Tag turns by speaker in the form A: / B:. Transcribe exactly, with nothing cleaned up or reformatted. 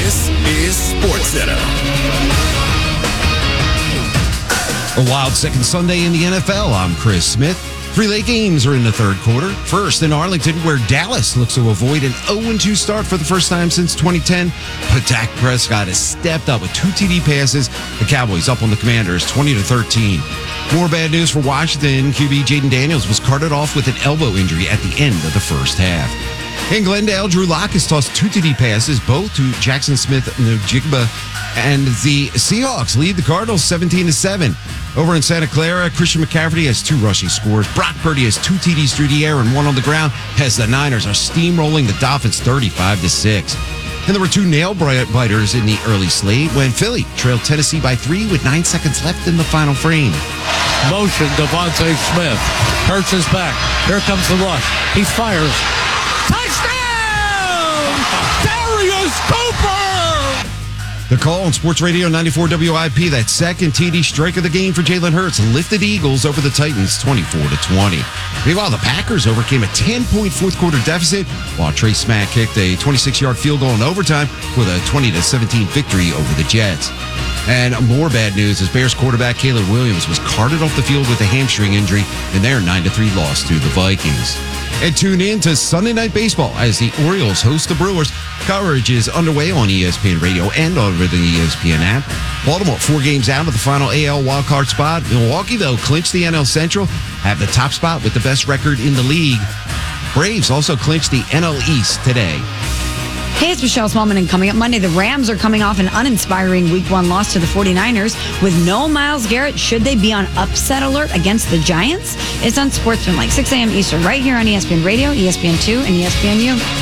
A: This is SportsCenter.
B: A wild second Sunday in the N F L. I'm Chris Smith. Three late games are in the third quarter. First in Arlington, where Dallas looks to avoid an oh two start for the first time since twenty ten. But Dak Prescott has stepped up with two T D passes. The Cowboys up on the Commanders twenty to thirteen. More bad news for Washington. Q B Jaden Daniels was carted off with an elbow injury at the end of the first half. In Glendale, Drew Lock has tossed two T D passes, both to Jackson Smith-Njigba, and the Seahawks lead the Cardinals seventeen to seven. Over in Santa Clara, Christian McCaffrey has two rushing scores. Brock Purdy has two T Ds through the air and one on the ground, as the Niners are steamrolling the Dolphins thirty-five to six. And there were two nail-biters in the early slate when Philly trailed Tennessee by three with nine seconds left in the final frame.
C: Motion, Devontae Smith. Hurts his back. Here comes the rush. He fires. Touchdown! Darius Cooper!
B: The call on Sports Radio ninety-four W I P, that second T D strike of the game for Jalen Hurts, lifted the Eagles over the Titans twenty-four to twenty. Meanwhile, the Packers overcame a ten-point fourth-quarter deficit, while Trey Smack kicked a twenty-six-yard field goal in overtime with a twenty to seventeen victory over the Jets. And more bad news as Bears quarterback Caleb Williams was carted off the field with a hamstring injury in their nine to three loss to the Vikings. And tune in to Sunday Night Baseball as the Orioles host the Brewers. Coverage is underway on E S P N Radio and over the E S P N app. Baltimore, four games out of the final A L wildcard spot. Milwaukee, though, clinched the N L Central, have the top spot with the best record in the league. Braves also clinched the N L East today.
D: Hey, it's Michelle Smallman, and coming up Monday, the Rams are coming off an uninspiring week one loss to the forty-niners. With no Myles Garrett, should they be on upset alert against the Giants? It's on Sportsman, like six a.m. Eastern, right here on E S P N Radio, E S P N two, and E S P N U.